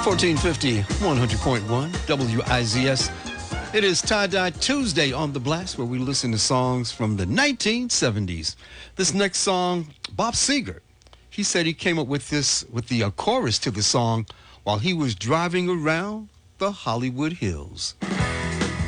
1450, 100.1, WIZS. It is Tie-Dye Tuesday on The Blast, where we listen to songs from the 1970s. This next song, Bob Seger, he said he came up with the chorus to the song while he was driving around the Hollywood Hills.